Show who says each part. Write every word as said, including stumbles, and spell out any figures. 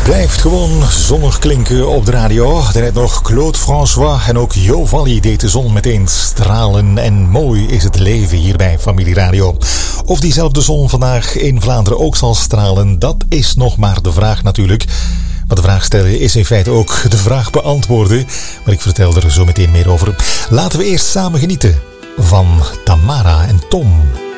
Speaker 1: blijft gewoon zonnig klinken op de radio. Daarnet nog Claude François en ook Jo Valli deed de zon meteen stralen. En mooi is het leven hier bij Familie Radio. Of diezelfde zon vandaag in Vlaanderen ook zal stralen, dat is nog maar de vraag natuurlijk. Maar de vraag stellen is in feite ook de vraag beantwoorden. Maar ik vertel er zo meteen meer over. Laten we eerst samen genieten van Tamara en Tom.